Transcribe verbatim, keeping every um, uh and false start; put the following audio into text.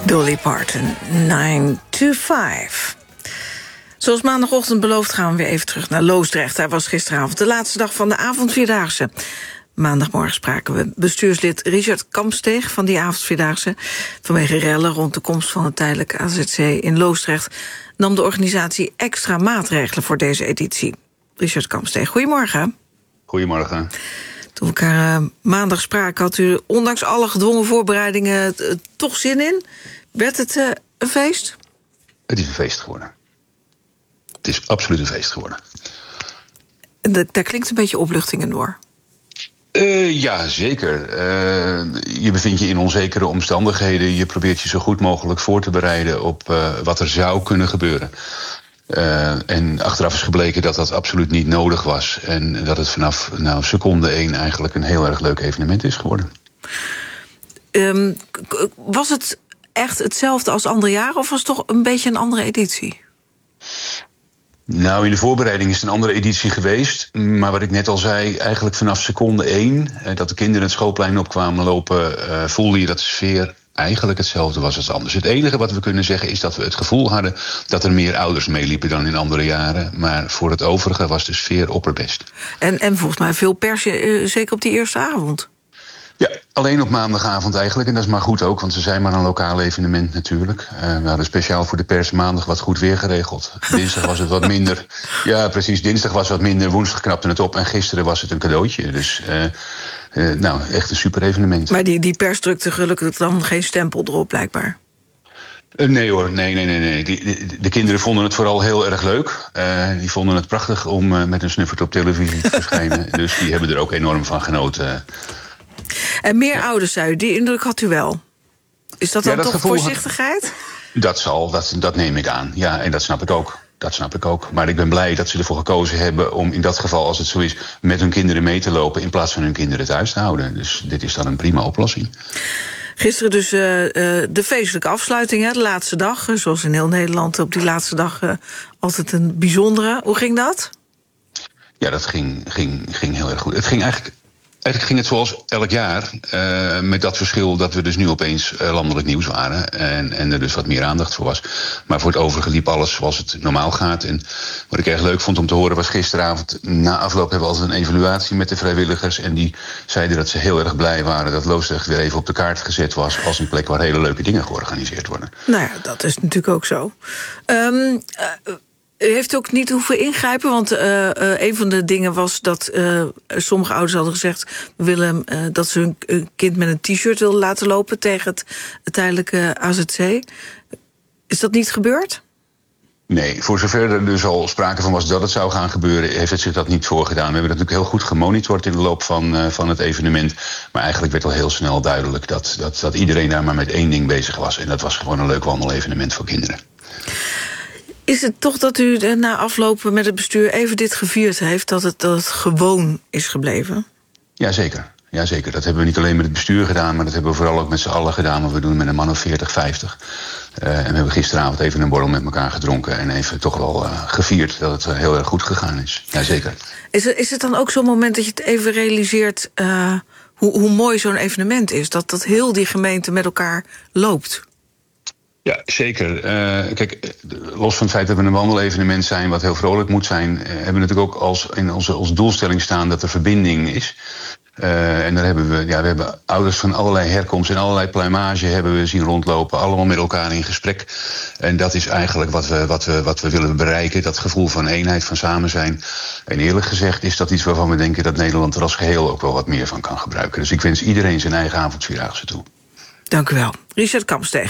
Dolly Parton, nine to five. Zoals maandagochtend beloofd gaan we weer even terug naar Loosdrecht. Hij was gisteravond de laatste dag van de avondvierdaagse. Maandagmorgen spraken we bestuurslid Richard Kampsteeg van die avondvierdaagse. Vanwege rellen rond de komst van het tijdelijke A Z C in Loosdrecht nam de organisatie extra maatregelen voor deze editie. Richard Kampsteeg, goedemorgen. Goedemorgen. Toen we elkaar uh, maandag spraken had u ondanks alle gedwongen voorbereidingen uh, toch zin in. Werd het uh, een feest? Het is een feest geworden. Het is absoluut een feest geworden. En de, daar klinkt een beetje opluchting in door. Uh, ja, zeker. Uh, je bevindt je in onzekere omstandigheden. Je probeert je zo goed mogelijk voor te bereiden op uh, wat er zou kunnen gebeuren. Uh, en achteraf is gebleken dat dat absoluut niet nodig was. En dat het vanaf nou, seconde één eigenlijk een heel erg leuk evenement is geworden. Um, was het echt hetzelfde als andere jaren of was het toch een beetje een andere editie? Nou, in de voorbereiding is het een andere editie geweest. Maar wat ik net al zei, eigenlijk vanaf seconde één... dat de kinderen het schoolplein opkwamen lopen, uh, voelde je dat de sfeer eigenlijk hetzelfde was als anders. Het enige wat we kunnen zeggen is dat we het gevoel hadden dat er meer ouders meeliepen dan in andere jaren. Maar voor het overige was de sfeer opperbest. En, en volgens mij veel pers, uh, zeker op die eerste avond. Ja, alleen op maandagavond eigenlijk. En dat is maar goed ook, want ze zijn maar een lokaal evenement natuurlijk. Uh, we hadden speciaal voor de pers maandag wat goed weer geregeld. Dinsdag was het wat minder. Ja, precies. Dinsdag was het wat minder. Woensdag knapte het op. En gisteren was het een cadeautje. Dus uh, uh, nou, echt een super evenement. Maar die, die pers drukte gelukkig dan geen stempel erop, blijkbaar. Uh, nee hoor, nee, nee, nee. nee. Die, de, de kinderen vonden het vooral heel erg leuk. Uh, die vonden het prachtig om uh, met een snuffert op televisie te verschijnen. Dus die hebben er ook enorm van genoten. En meer ouders, zei u, die indruk had u wel. Is dat dan ja, dat toch voorzichtigheid? Had, dat zal, dat, dat neem ik aan. Ja, en dat snap ik ook. Dat snap ik ook. Maar ik ben blij dat ze ervoor gekozen hebben om in dat geval, als het zo is, met hun kinderen mee te lopen in plaats van hun kinderen thuis te houden. Dus dit is dan een prima oplossing. Gisteren dus uh, uh, de feestelijke afsluiting, hè, de laatste dag. Zoals in heel Nederland op die laatste dag uh, altijd een bijzondere. Hoe ging dat? Ja, dat ging, ging, ging heel erg goed. Het ging eigenlijk... Eigenlijk ging het zoals elk jaar, uh, met dat verschil dat we dus nu opeens uh, landelijk nieuws waren en, en er dus wat meer aandacht voor was. Maar voor het overige liep alles zoals het normaal gaat. En wat ik erg leuk vond om te horen was gisteravond, na afloop hebben we altijd een evaluatie met de vrijwilligers. En die zeiden dat ze heel erg blij waren dat Loosdrecht weer even op de kaart gezet was als een plek waar hele leuke dingen georganiseerd worden. Nou ja, dat is natuurlijk ook zo. Um, uh, U heeft ook niet hoeven ingrijpen, want uh, uh, een van de dingen was dat uh, sommige ouders hadden gezegd we willen uh, dat ze hun, hun kind met een t-shirt willen laten lopen tegen het, het tijdelijke A Z C. Is dat niet gebeurd? Nee, voor zover er dus al sprake van was dat het zou gaan gebeuren, heeft het zich dat niet voorgedaan. We hebben dat natuurlijk heel goed gemonitord in de loop van, uh, van het evenement. Maar eigenlijk werd al heel snel duidelijk dat, dat, dat iedereen daar maar met één ding bezig was. En dat was gewoon een leuk wandelevenement voor kinderen. Is het toch dat u na aflopen met het bestuur even dit gevierd heeft, dat het, dat het gewoon is gebleven? Jazeker. Jazeker. Dat hebben we niet alleen met het bestuur gedaan, maar dat hebben we vooral ook met z'n allen gedaan. Want we doen het met een man of veertig, vijftig. Uh, en we hebben gisteravond even een borrel met elkaar gedronken en even toch wel uh, gevierd dat het uh, heel erg goed gegaan is. Jazeker. Is het, is het dan ook zo'n moment dat je het even realiseert uh, hoe, hoe mooi zo'n evenement is? Dat, dat heel die gemeente met elkaar loopt? Ja, zeker. Uh, kijk, los van het feit dat we een wandelevenement zijn wat heel vrolijk moet zijn, uh, hebben we natuurlijk ook als, in onze, onze doelstelling staan dat er verbinding is. Uh, en daar hebben we, ja, we hebben ouders van allerlei herkomst en allerlei pluimage hebben we zien rondlopen, allemaal met elkaar in gesprek. En dat is eigenlijk wat we, wat we, wat we willen bereiken, dat gevoel van eenheid, van samen zijn. En eerlijk gezegd is dat iets waarvan we denken dat Nederland er als geheel ook wel wat meer van kan gebruiken. Dus ik wens iedereen zijn eigen avondvierdaagse toe. Dank u wel. Richard Kampsteeg.